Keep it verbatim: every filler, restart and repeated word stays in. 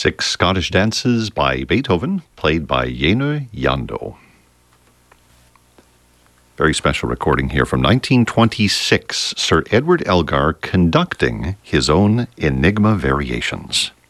Six Scottish Dances by Beethoven, played by Jenő Jandó. Very special recording here from nineteen twenty-six, Sir Edward Elgar conducting his own Enigma Variations.